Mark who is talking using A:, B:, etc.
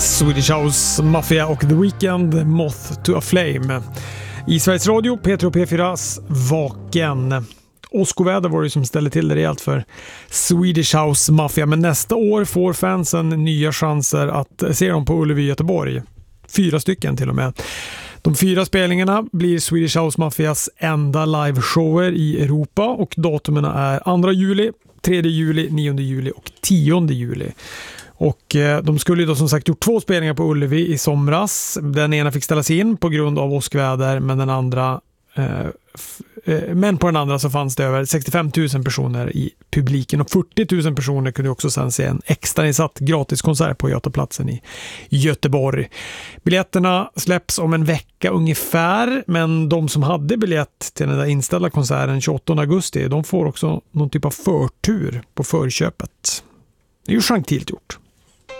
A: Swedish House Mafia och The Weeknd, Moth to a Flame. I Sveriges Radio, P3 och P4s Vaken. Åskoväder var det som ställde till det rejält för Swedish House Mafia. Men nästa år får fansen nya chanser att se dem på Ullevi i Göteborg. 4 stycken till och med. De 4 spelningarna blir Swedish House Mafias enda liveshower i Europa och datumen är 2 juli, 3 juli, 9 juli och 10 juli. Och de skulle ju då som sagt gjort 2 spelningar på Ullevi i somras. Den ena fick ställas in på grund av åskväder, men på den andra så fanns det över 65 000 personer i publiken och 40 000 personer kunde också sen se en extrainsatt gratiskonsert på Götaplatsen i Göteborg. Biljetterna släpps om en vecka ungefär, men de som hade biljett till den där inställda konserten 28 augusti, de får också någon typ av förtur på förköpet. Det är ju gentilt gjort.